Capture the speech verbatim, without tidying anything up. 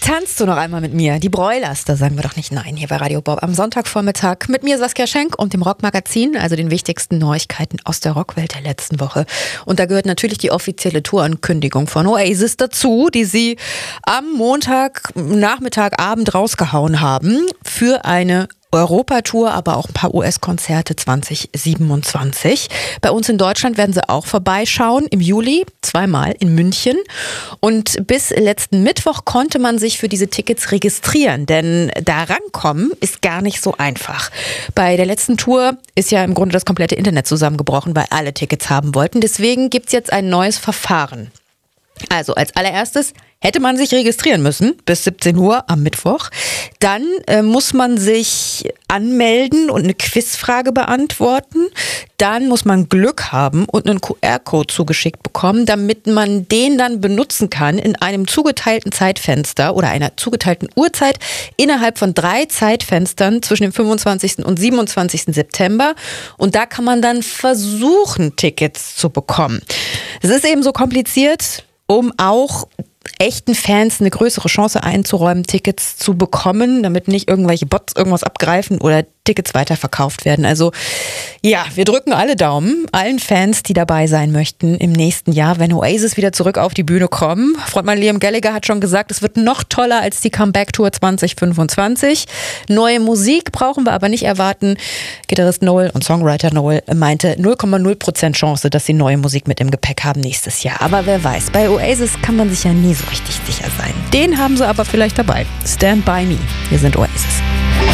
Tanzt du noch einmal mit mir? Die Broilers, da sagen wir doch nicht nein hier bei Radio Bob am Sonntagvormittag mit mir Saskia Schenk und dem Rockmagazin, also den wichtigsten Neuigkeiten aus der Rockwelt der letzten Woche. Und da gehört natürlich die offizielle Tourankündigung von Oasis dazu, die sie am Montag, Nachmittag, Abend rausgehauen haben für eine Europatour, aber auch ein paar U S-Konzerte zwanzig siebenundzwanzig. Bei uns in Deutschland werden sie auch vorbeischauen im Juli, zweimal in München. Und bis letzten Mittwoch konnte man sich für diese Tickets registrieren, denn da rankommen ist gar nicht so einfach. Bei der letzten Tour ist ja im Grunde das komplette Internet zusammengebrochen, weil alle Tickets haben wollten. Deswegen gibt es jetzt ein neues Verfahren. Also als allererstes hätte man sich registrieren müssen bis siebzehn Uhr am Mittwoch. Dann äh, muss man sich anmelden und eine Quizfrage beantworten. Dann muss man Glück haben und einen Q R-Code zugeschickt bekommen, damit man den dann benutzen kann in einem zugeteilten Zeitfenster oder einer zugeteilten Uhrzeit innerhalb von drei Zeitfenstern zwischen dem fünfundzwanzigsten und siebenundzwanzigsten September. Und da kann man dann versuchen, Tickets zu bekommen. Es ist eben so kompliziert, um auch echten Fans eine größere Chance einzuräumen, Tickets zu bekommen, damit nicht irgendwelche Bots irgendwas abgreifen oder Tickets weiterverkauft werden. Also ja, wir drücken alle Daumen, allen Fans, die dabei sein möchten im nächsten Jahr, wenn Oasis wieder zurück auf die Bühne kommen. Frontmann Liam Gallagher hat schon gesagt, es wird noch toller als die Comeback-Tour zwanzig fünfundzwanzig. Neue Musik brauchen wir aber nicht erwarten. Gitarrist Noel und Songwriter Noel meinte null Komma null Prozent Chance, dass sie neue Musik mit im Gepäck haben nächstes Jahr. Aber wer weiß, bei Oasis kann man sich ja nie so richtig sicher sein. Den haben sie aber vielleicht dabei. Stand by me. Wir sind Oasis.